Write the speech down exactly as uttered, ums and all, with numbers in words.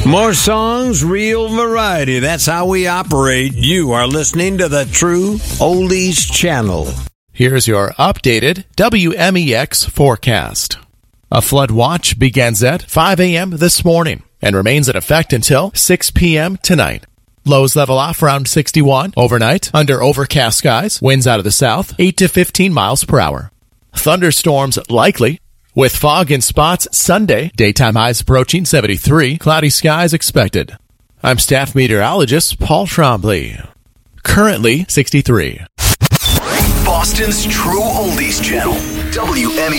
More songs, real variety. That's how we operate. You are listening to the True Oldies Channel. Here's your updated W M E X forecast. A flood watch begins at five a.m. this morning and remains in effect until six p.m. tonight. Lows level off around sixty-one. Overnight, under overcast skies, winds out of the south, eight to fifteen miles per hour. Thunderstorms likely, with fog in spots Sunday. Daytime highs approaching seventy-three. Cloudy skies expected. I'm staff meteorologist Paul Trombley. Currently sixty-three. Boston's True Oldies Channel, W M E